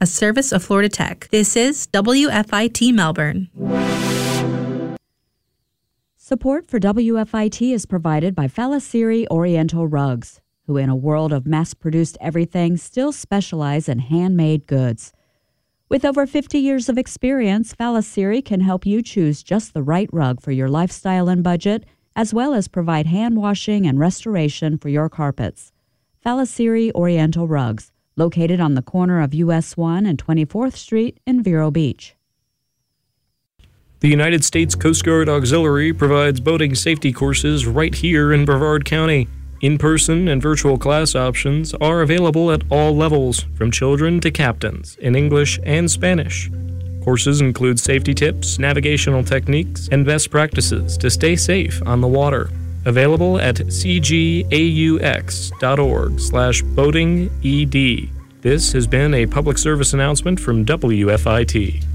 a service of Florida Tech. This is WFIT Melbourne. Support for WFIT is provided by Falasiri Oriental Rugs, who in a world of mass-produced everything still specialize in handmade goods. With over 50 years of experience, Falasiri can help you choose just the right rug for your lifestyle and budget, as well as provide hand washing and restoration for your carpets. Falasiri Oriental Rugs, located on the corner of US 1 and 24th Street in Vero Beach. The United States Coast Guard Auxiliary provides boating safety courses right here in Brevard County. In-person and virtual class options are available at all levels, from children to captains, in English and Spanish. Courses include safety tips, navigational techniques, and best practices to stay safe on the water. Available at cgaux.org/boatinged. This has been a public service announcement from WFIT.